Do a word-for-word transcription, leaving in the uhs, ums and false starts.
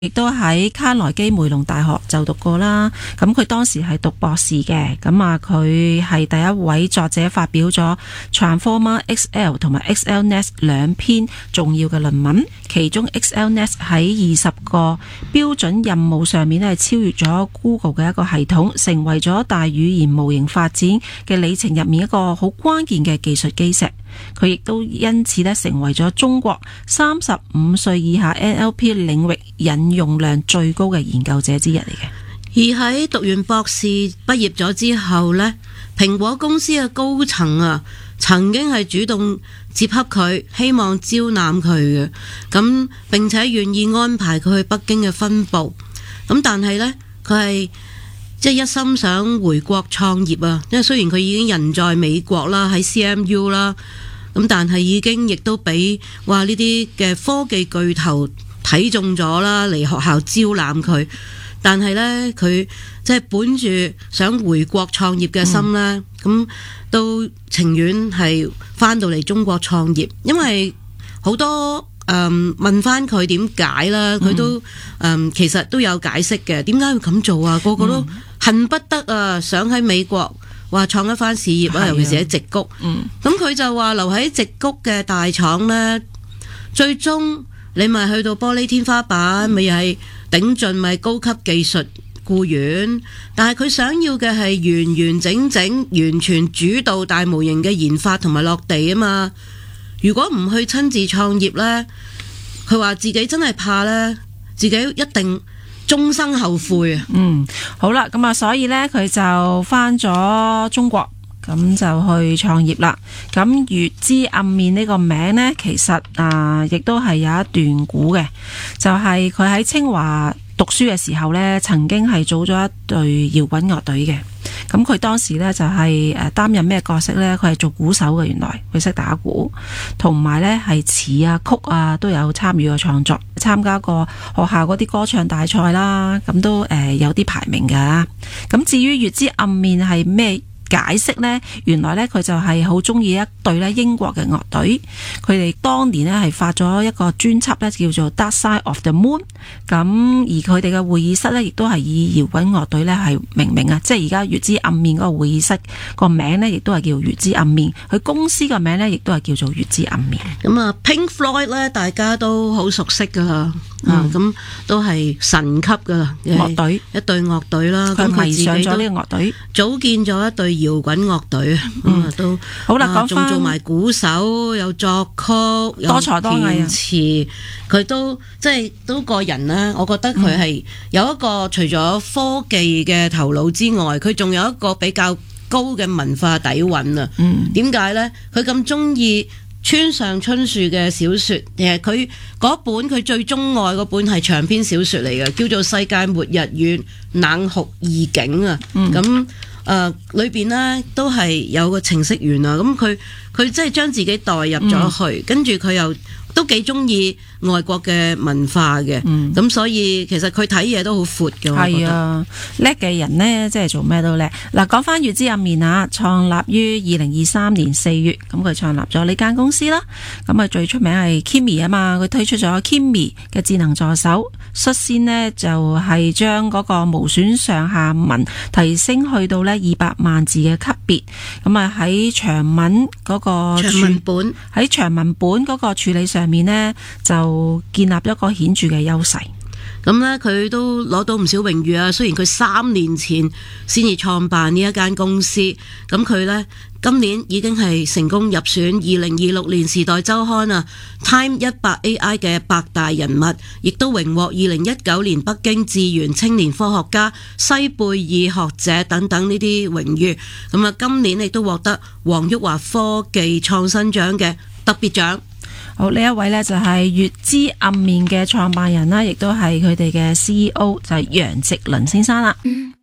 亦都喺卡內基梅隆大學就讀過啦。咁佢當時係讀博士嘅。咁啊，佢係第一位作者發表咗 Transformer X L 同埋 X L N E S 兩篇重要嘅論文。其中 X L N E S 喺二十個標準任務上面咧，係超越咗 Google 嘅一個系統，成為咗大語言模型發展嘅里程入面一個好關鍵嘅技術基石。佢亦都因此咧，成為咗中國三十五歲以下 N L P 領域引用量最高嘅研究者之一嚟嘅。 而喺讀完博士畢業咗之後呢，蘋果公司嘅高層啊，曾經係主動接洽佢，希望招攬佢嘅，咁並且願意安排佢去北京嘅分部。咁但係呢，佢係即係一心想回國創業啊，因為雖然佢已經人在美國啦，喺 C M U 啦，咁但係已經亦都俾話呢啲嘅科技巨頭睇中咗啦，嚟學校招攬佢。但係呢，佢即係本住想回國創業嘅心呢，咁、嗯、都情願係翻到嚟中國創業，因為好多誒、嗯、問翻佢點解啦，佢都誒、嗯、其實都有解釋嘅，點解要咁做啊？個個都恨不得啊，想喺美國話創一番事業啊，尤其是喺矽谷。咁佢、嗯、就話留喺矽谷嘅大廠呢，最終你咪去到玻璃天花板，咪又係頂盡咪高級技術僱員，但係佢想要嘅係完完整整、完全主導大模型嘅研發同埋落地啊嘛。如果唔去親自創業呢，佢話自己真係怕呢，自己一定終生後悔啊。 嗯，好啦，咁啊，所以呢，佢就返咗中國。咁就去創業啦。咁月之暗面呢個名呢，其實啊，亦都係有一段故嘅，就係佢喺清華讀書嘅時候呢，曾經係組咗一隊搖滾樂隊嘅。咁佢當時呢，就係誒擔任咩角色呢？佢係做鼓手嘅，原來佢識打鼓，同埋呢係詞啊曲啊都有參與過創作，參加過學校嗰啲歌唱大賽啦，咁都誒有啲排名噶。咁至於月之暗面係咩解釋呢？原來呢，佢就係好中意一隊咧英國嘅樂隊，佢哋當年呢係發咗一個專輯呢叫做 Dark Side of the Moon。咁而佢哋嘅會議室呢，亦都係以搖滾樂隊呢係命名啊，即係而家月之暗面嗰個會議室個名呢，亦都係叫月之暗面。佢公司個名呢，亦都係叫做月之暗面。 咁啊 Pink Floyd 呢，大家都好熟悉噶啦， 嗯、 啊咁都係神級噶啦樂隊，一隊樂隊啦。 佢迷上咗呢個樂隊， 組建咗一隊搖滾樂隊啊，咁啊都好啦，講仲做埋鼓手，有作曲， 多才多藝啊， 詞佢都即係都個人啦。我覺得佢係有一個、嗯、除咗科技嘅頭腦之外，佢仲有一個比較高嘅文化底蘊啊。嗯，點解呢？佢咁中意村上春樹嘅小說，誒，佢嗰本佢最鍾愛嗰本係長篇小說嚟嘅，叫做《世界末日與冷酷異境》啊。咁、嗯誒、呃，裏邊呢都係有個程式員啊，咁佢佢即係將自己代入咗去，嗯、跟住佢又都幾中意外國嘅文化嘅，咁、嗯、所以其實佢睇嘢都好闊嘅。係啊， 叻嘅人呢，即係做咩都叻。嗱，講翻月之暗面啊，創立於二零二三年四月，咁佢創立咗呢間公司啦。咁啊，最出名係 Kimi 啊嘛，佢推出咗 Kimi 嘅智能助手，率先呢就係將嗰個無損上下文提升去到呢二百萬字嘅級別。咁啊喺長文嗰個長文本喺長文本嗰個處理上面呢，就建立一個顯著嘅優勢。 咁呢，佢都攞到唔少榮譽啊！雖然佢三年前先至創辦呢一間公司，咁佢呢，今年已經係成功入選二零二六年時代週刊啊 Time 一百 A I 嘅百大人物，亦都榮獲二零一九年北京智源青年科學家、西貝爾學者等等呢啲榮譽。咁啊，今年亦都獲得黃旭華科技創新獎嘅特別獎。 好，呢一位呢就係月之暗面嘅創辦人啦，亦都係佢哋嘅 C E O，就係楊直倫先生啦。嗯